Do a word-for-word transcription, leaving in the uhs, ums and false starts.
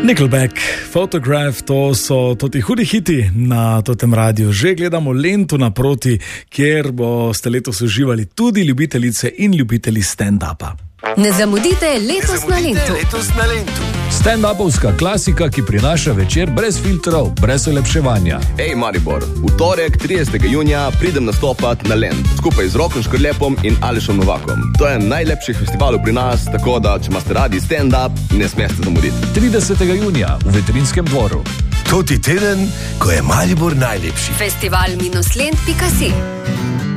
Nickelback, Photograph, to so toti hudi hiti na totem radiju. Že gledamo lento naproti, kjer boste letos uživali tudi ljubitelice in ljubitelji stand-upa. Ne zamudite letos na lentu. Stand-upovska klasika, ki prinaša večer brez filtrov, brez olepševanja. Ej, Maribor, v torek, tridesetega junija, pridem nastopat na Lent, skupaj z Rokom Škrlepom in Alešom Novakom. To je najlepši festival pri nas, tako da, če imate radi stand-up, ne smete zamuditi. tridesetega junija v Veterinskem dvoru. To ti teden, ko je Maribor najlepši. festival minus lent pika si.